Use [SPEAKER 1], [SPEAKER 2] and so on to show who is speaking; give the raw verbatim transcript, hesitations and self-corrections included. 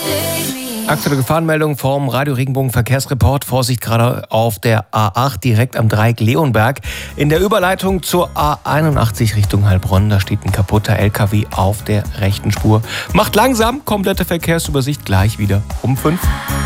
[SPEAKER 1] Aktuelle Gefahrenmeldung vom Radio Regenbogen Verkehrsreport. Vorsicht gerade auf der A acht direkt am Dreieck Leonberg. In der Überleitung zur A einundachtzig Richtung Heilbronn. Da steht ein kaputter L K W auf der rechten Spur. Macht langsam, komplette Verkehrsübersicht gleich wieder um fünf.